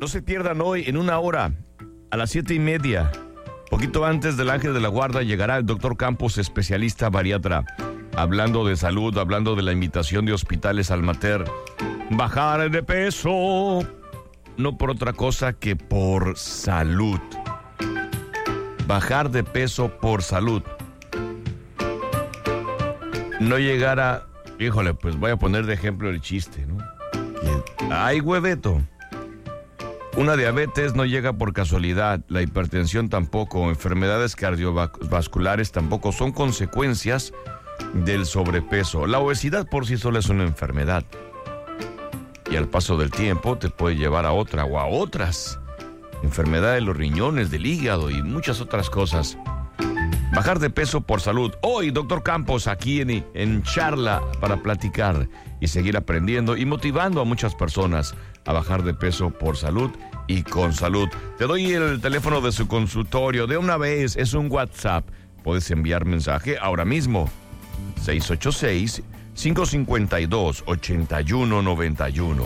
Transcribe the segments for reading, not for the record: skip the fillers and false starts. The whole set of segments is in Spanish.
No se pierdan hoy, en 1 hora, a las 7:30, poquito antes del Ángel de la Guarda, llegará el doctor Campos, especialista bariatra, hablando de salud, hablando de la invitación de Hospitales Almater. Bajar de peso, no por otra cosa que por salud. Bajar de peso por salud. No llegar a... Híjole, pues voy a poner de ejemplo el chiste, ¿no? ¡Ay, hueveto! Una diabetes no llega por casualidad, la hipertensión tampoco, enfermedades cardiovasculares tampoco, son consecuencias del sobrepeso. La obesidad por sí sola es una enfermedad y al paso del tiempo te puede llevar a otra o a otras. Enfermedad de los riñones, del hígado y muchas otras cosas. Bajar de peso por salud. Hoy, doctor Campos, aquí en charla para platicar y seguir aprendiendo y motivando a muchas personas a bajar de peso por salud y con salud. Te doy el teléfono de su consultorio de una vez, es un WhatsApp. Puedes enviar mensaje ahora mismo. 686-552-8191.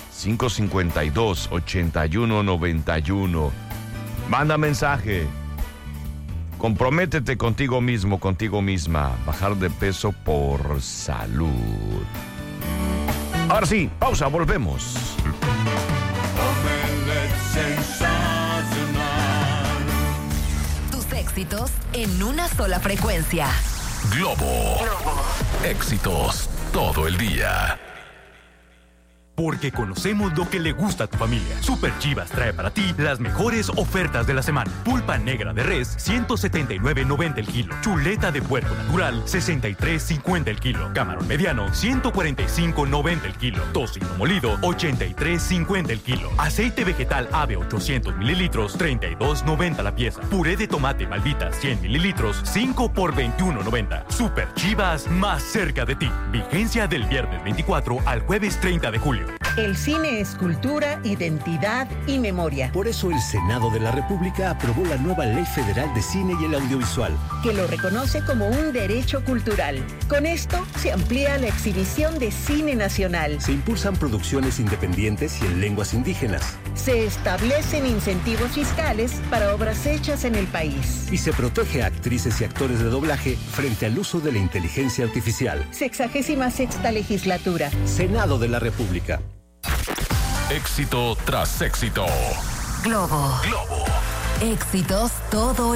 552-8191. Manda mensaje. Comprométete contigo mismo, contigo misma. Bajar de peso por salud. Ahora sí, pausa, volvemos. Tus éxitos en una sola frecuencia. Globo. Éxitos todo el día. Porque conocemos lo que le gusta a tu familia. Super Chivas trae para ti las mejores ofertas de la semana. Pulpa negra de res, 179.90 el kilo. Chuleta de puerco natural, 63.50 el kilo. Camarón mediano, 145.90 el kilo. Tocino molido, 83.50 el kilo. Aceite vegetal ave 800 mililitros, 32.90 la pieza. Puré de tomate Malvita, 100 mililitros, 5 por 21.90. Super Chivas, más cerca de ti. Vigencia del viernes 24 al jueves 30 de julio. El cine es cultura, identidad y memoria. Por eso el Senado de la República aprobó la nueva Ley Federal de Cine y el Audiovisual, que lo reconoce como un derecho cultural. Con esto se amplía la exhibición de cine nacional. Se impulsan producciones independientes y en lenguas indígenas. Se establecen incentivos fiscales para obras hechas en el país. Y se protege a actrices y actores de doblaje frente al uso de la inteligencia artificial. 66ª legislatura. Senado de la República. Éxito tras éxito. Globo. Globo. Éxitos todo